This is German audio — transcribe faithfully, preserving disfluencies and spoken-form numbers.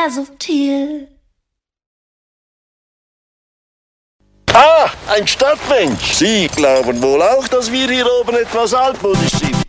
sehr subtil. Ah, ein Stadtmensch. Sie glauben wohl auch, dass wir hier oben etwas altmodisch sind.